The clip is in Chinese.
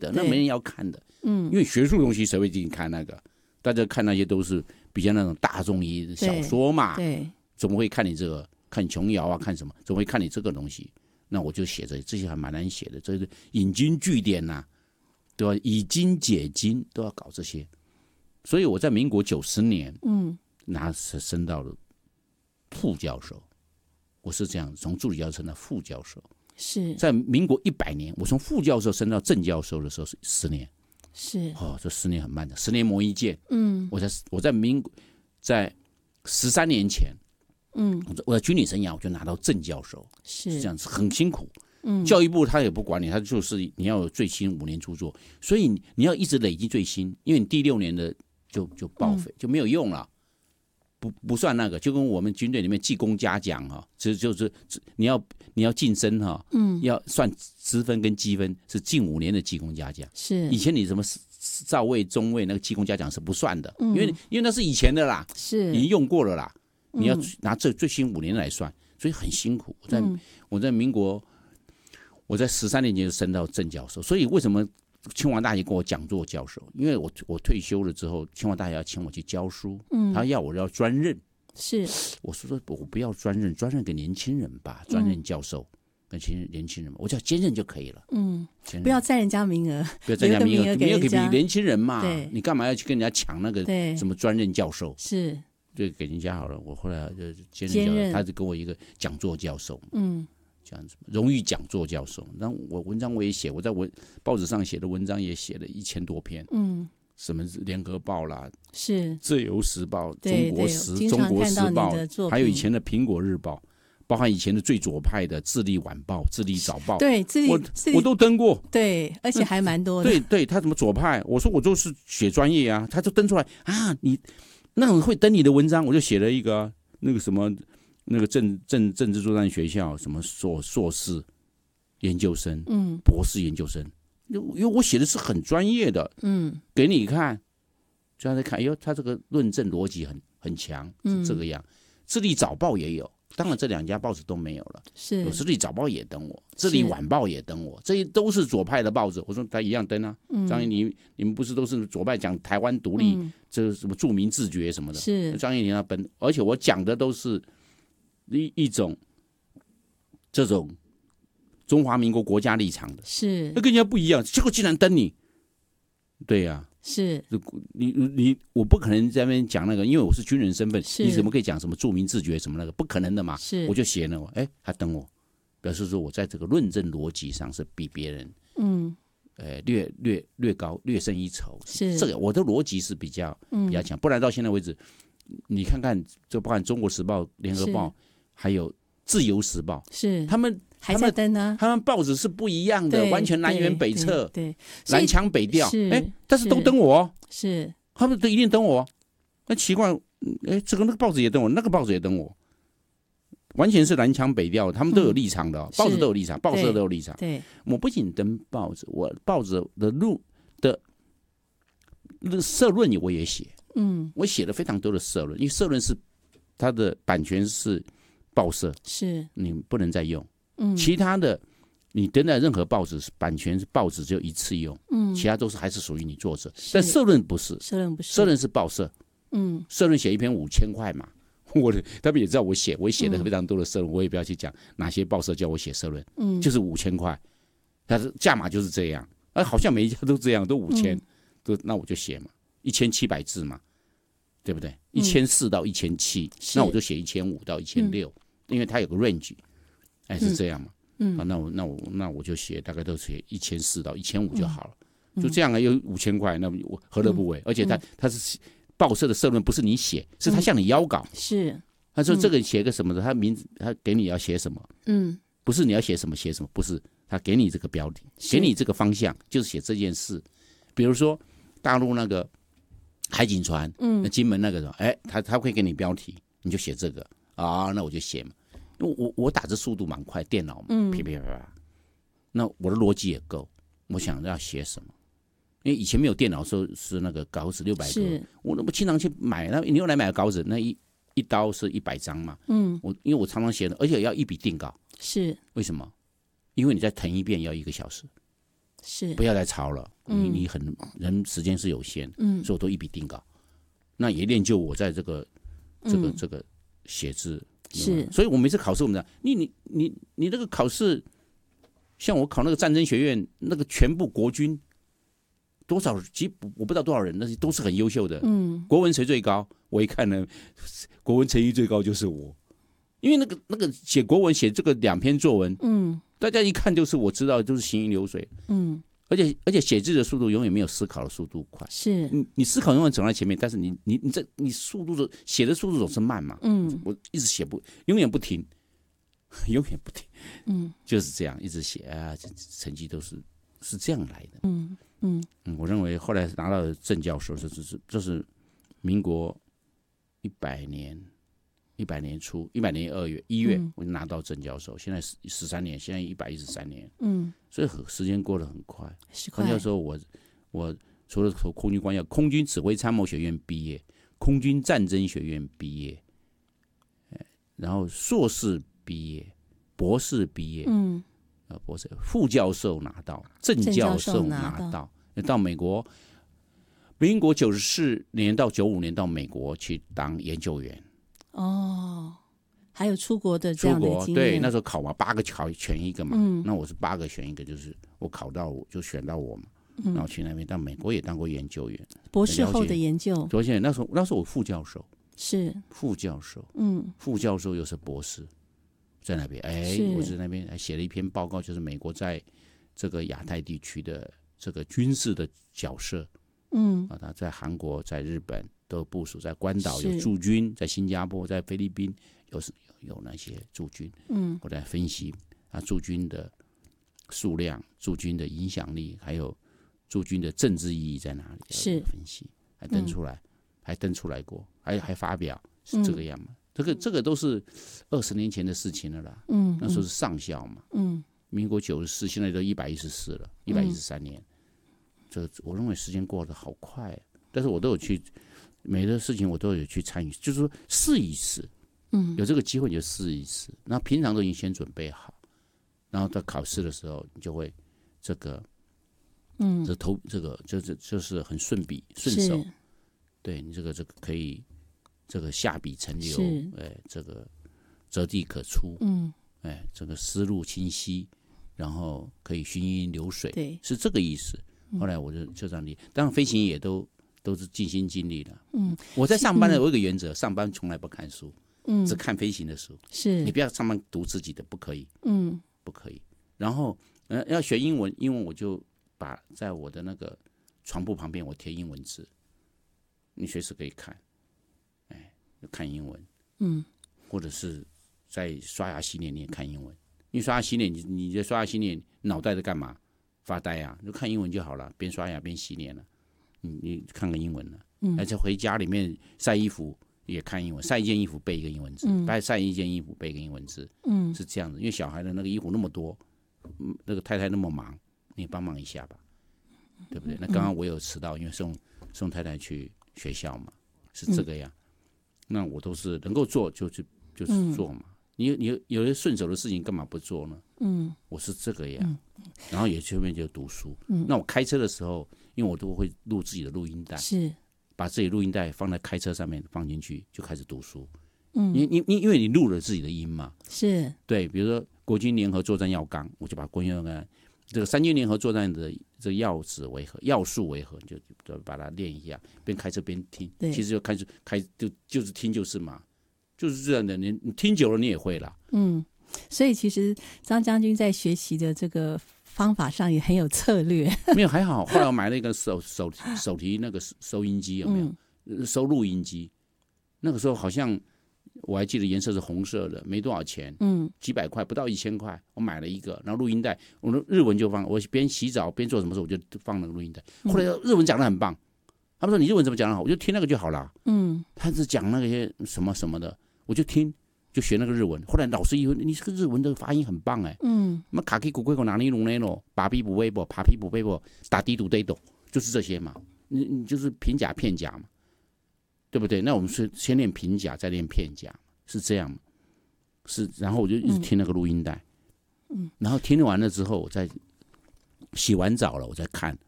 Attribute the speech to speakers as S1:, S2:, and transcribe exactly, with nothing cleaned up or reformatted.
S1: 的，那没人要看的。
S2: 嗯，
S1: 因为学术东西谁会进去看那个？大家看那些都是比较那种大众的小说嘛，
S2: 对，
S1: 怎么会看你这个？看琼瑶啊，看什么？怎么会看你这个东西？那我就写着这些还蛮难写的，这是引经据典呐、啊，对吧？以经解经都要搞这些，所以我在民国九十年，
S2: 嗯，
S1: 拿升到了副教授，我是这样从助理教授升到副教授。
S2: 是
S1: 在民国一百年，我从副教授升到正教授的时候是十年，
S2: 是
S1: 哦，这十年很慢的，十年磨一剑。
S2: 嗯，
S1: 我在我在民在十三年前。
S2: 嗯，
S1: 我的军旅生涯我就拿到正教授，
S2: 是
S1: 这样子，很辛苦。
S2: 嗯，
S1: 教育部他也不管你，他就是你要有最新五年著作，所以你要一直累积最新，因为你第六年的就就报废、嗯、就没有用了，不不算那个，就跟我们军队里面技工嘉奖哈，就就是你要你要晋升哈，嗯，要算职分跟积分是近五年的技工嘉奖，
S2: 是以
S1: 前你什么少尉、中尉那个技工嘉奖是不算的，嗯、因为因为那是以前的啦，
S2: 是
S1: 已经用过了啦。你要拿这最新五年来算，所以很辛苦。我在、嗯、我在民国，我在十三年前就升到正教授，所以为什么清华大学跟我讲座教授？因为我我退休了之后，清华大学要请我去教书，嗯，他要我要专任，
S2: 是，
S1: 我说我不要专任，专任给年轻人吧，专任教授。嗯跟年轻人嘛，我叫兼任就可以了。
S2: 嗯，不要占人家名额，
S1: 不要占人家名额，名额给年轻人嘛。
S2: 对，
S1: 你干嘛要去跟人家抢那个什么专任教授？
S2: 是。
S1: 就给人家好了，我后来就兼任教授，他就给我一个讲座教授，嗯，这样子，荣誉讲座教授。然后我文章我也写，我在文报纸上写的文章也写了一千多篇，嗯，什么联合报啦，
S2: 是
S1: 自由时报、中国时、中国时报，还有以前的苹果日报，包含以前的最左派的自立晚报、自立早报，
S2: 对，自立
S1: 我我都登过，
S2: 对，而且还蛮多的。
S1: 对对，他怎么左派？我说我就是写专业啊，他就登出来啊，你。那种会登你的文章，我就写了一个、啊、那个什么那个政政政治作战学校什么硕硕士研究生，嗯，博士研究生，因为我写的是很专业的，嗯，给你看，就他在看，哎呦，他这个论证逻辑很很强，是这个样。智利早报也有，当然这两家报纸都没有了，
S2: 是
S1: 有智利早报也登我，智利晚报也登我，这些都是左派的报纸。我说他一样登啊，嗯、张毅你你们不是都是左派讲台湾独立，嗯、这什么著名自觉什么的，
S2: 是
S1: 张毅你要登，而且我讲的都是一一种这种中华民国国家立场的，
S2: 是
S1: 那跟人家不一样，结果竟然登你，对呀、啊。
S2: 是
S1: 你你我不可能在那边讲那个，因为我是军人身份，你怎么可以讲什么著名自觉什么那个？不可能的嘛。
S2: 是，
S1: 我就写了，哎，他登我，表示说我在这个论证逻辑上是比别人，嗯，呃，略略略高，略胜一筹。
S2: 是
S1: 这个我的逻辑是比较比较强，不然到现在为止，你看看，就包含《中国时报》、《联合报》，还有《自由时报》，
S2: 是
S1: 他们。
S2: 还在登呢，
S1: 他们报纸是不一样的，完全南辕北辙，
S2: 对，
S1: 南腔北调，哎，但是都登我、哦，
S2: 是，
S1: 他们都一定登我，那奇怪，哎，这个那个报纸也登我，那个报纸也登我，完全是南腔北调，他们都有立场的、哦嗯，报纸都有立场，报社都有立场，
S2: 对，
S1: 我不仅登报纸，我报纸的路的社论我也写，嗯，我写了非常多的社论，因为社论是它的版权是报社，
S2: 是
S1: 你不能再用。嗯，其他的你登在任何报纸，版权是报纸只有一次用，嗯，其他都是还是属于你作者。但社论不是，
S2: 社论不是，
S1: 社论是报社，嗯，社论写一篇五千块嘛，我他们也知道我写，我也写了非常多的社论，我也不要去讲哪些报社叫我写社论，嗯，就是五千块，它的价码就是这样，而好像每一家都这样，都五千，都那我就写嘛，一千七百字嘛，对不对？一千四到一千七，那我就写一千五到一千六，因为它有个 range。哎，是这样嘛？嗯，啊、那我那我那我就写大概都写一千四到一千五就好了，嗯、就这样啊，有五千块，那我何乐不为？嗯、而且他他是报社的社论，不是你写，是他向你邀稿，
S2: 嗯、是
S1: 他说这个写个什么的，他名字他给你要写什么，嗯，不是你要写什么写什么，不是他给你这个标题，给你这个方向，就是写这件事。比如说大陆那个海警船，嗯，那金门那个什么，哎，他他会给你标题，你就写这个啊，那我就写嘛。因为我我打字速度蛮快，电脑嘛，噼噼啪啪，那我的逻辑也够。我想要写什么？因为以前没有电脑的时候是那个稿纸六百个，我我经常去买，那你又来买稿纸，那一一刀是一百张嘛，嗯，我因为我常常写的，而且要一笔定稿，
S2: 是为
S1: 什么？因为你再誊一遍要一个小时，
S2: 是
S1: 不要再抄了， 你你很人时间是有限，嗯，所以我都一笔定稿。那也练就我在这个这个、嗯、这个写字
S2: 是，
S1: 所以我每次考试我们讲，你你你你那个考试，像我考那个战争学院那个全部国军多少几我不知道多少人，那些都是很优秀的，嗯，国文谁最高？我一看呢，国文成绩最高就是我，因为那个那个写国文写这个两篇作文，嗯，大家一看就是我知道都是行云流水，嗯。而且而且写字的速度永远没有思考的速度快，
S2: 是
S1: 你你思考永远走在前面，但是你你你这你速度写的速度总是慢嘛，嗯，我一直写不永远不停，永远不停，嗯，就是这样一直写啊，成绩都是是这样来的，嗯嗯嗯，我认为后来拿到正教授，这是这是民国一百年。一百年初，一百年二月一月，我就拿到正教授。现在十三年，现在一百一十三年，嗯，所以时间过得很快。正教授我我除了从空军官校，空军指挥参谋学院毕业，空军战争学院毕业，然后硕士毕业，博士毕业，嗯，呃，博士副教授拿到，正教授拿到，到, 到美国，民国九十四年到九五年到美国去当研究员。
S2: 哦，还有出国的这样的经验，
S1: 对，那时候考嘛，八个考选一个嘛，嗯，那我是八个选一个，就是我考到我就选到我嘛，嗯，然后去那边到美国也当过研究员，
S2: 博士后的研究，
S1: 而且那时候那时候我副教授
S2: 是
S1: 副教授，嗯，副教授又是博士，在那边，哎，我在那边还写了一篇报告，就是美国在这个亚太地区的这个军事的角色，嗯，啊，他在韩国，在日本。都部署在关岛有驻军，在新加坡、在菲律宾有有那些驻军，嗯，我在分析啊驻军的数量、驻军的影响力，还有驻军的政治意义在哪里？
S2: 是
S1: 分析，还登出来，嗯、还登出来过，还还发表是这个样嘛？嗯、这个这个都是二十年前的事情了啦，嗯，那时候是上校嘛，嗯，民国九十四，现在都一百一十四了，一百一十三年，嗯、这我认为时间过得好快、啊，但是我都有去。每个事情我都有去参与，就是说试一试，嗯，有这个机会你就试一试。那平常都已经先准备好，然后到考试的时候，你就会这个，嗯，这头这个就是就是很顺笔顺手，对你这个这个可以这个下笔成流，哎，这个择地可出，嗯，哎，这个思路清晰，然后可以行云流水，
S2: 对，
S1: 是这个意思。后来我就就这样理，当然飞行也都。都是尽心尽力的。嗯，我在上班的有一个原则，嗯、上班从来不看书，嗯，只看飞行的书。
S2: 是，
S1: 你不要上班读自己的，不可以，嗯，不可以。然后，呃，要学英文，英文我就把在我的那个床铺旁边我贴英文字，你随时可以看，哎，看英文，嗯，或者是在刷牙洗脸你也看英文，因为刷牙洗脸，你你在刷牙洗脸，脑袋在干嘛？发呆啊，就看英文就好了，边刷牙边洗脸了。你你看个英文了，嗯，而且回家里面晒衣服也看英文，晒一件衣服背一个英文字，嗯，晒一件衣服背一个英文字，嗯，是这样子。因为小孩的那个衣服那么多，嗯，那个太太那么忙，你帮忙一下吧，对不对？那刚刚我有迟到，因为送送太太去学校嘛，是这个样。嗯、那我都是能够做就就就是做嘛。嗯、你你有些顺手的事情干嘛不做呢？嗯，我是这个样。嗯、然后也顺便就读书。嗯，那我开车的时候。因为我都会录自己的录音带，
S2: 是
S1: 把自己录音带放在开车上面放进去，就开始读书。嗯，因因因为你录了自己的音嘛，
S2: 是
S1: 对。比如说国军联合作战要纲，我就把国军要纲这个三军联合作战的这个要旨为何、要素为何，就就把它练一下，边开车边听。其实就开始开就就是听就是嘛，就是这样的。你你听久了你也会啦。
S2: 嗯，所以其实张将军在学习的这个。方法上也很有策略，
S1: 没有还好。后来我买了一个手手手提那个收音机，有没有？嗯、收录音机。那个时候好像我还记得颜色是红色的，没多少钱，嗯，几百块，不到一千块，我买了一个，然后录音带，我的日文就放，我边洗澡边做什么事我就放那个录音带。后来日文讲得很棒，他们说你日文怎么讲得好，我就听那个就好了。嗯，他是讲那些什么什么的，我就听。就学那个日文，后来老师以为你这个日文的发音很棒哎，嗯，什么卡基古龟口哪里弄那咯，把皮补背不，爬皮补背不，打地赌对斗，就是这些嘛，你你就是平假片假嘛，对不对？那我们是先练平假，再练片假，是这样，是，然后我就一直听那个录音带，嗯，然后听完了之后，我再洗完澡了，我再看，